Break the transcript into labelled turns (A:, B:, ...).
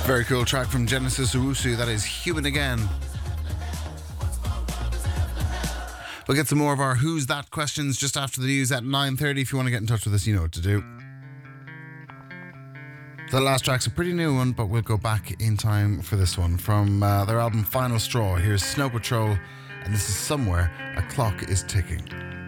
A: Very cool track from Genesis Owusu. That is Human Again. We'll get some more of our Who's That questions just after the news at 9:30. If you want to get in touch with us, you know what to do. The last track's a pretty new one, but we'll go back in time for this one. From their album Final Straw, here's Snow Patrol, and this is Somewhere a Clock is Ticking.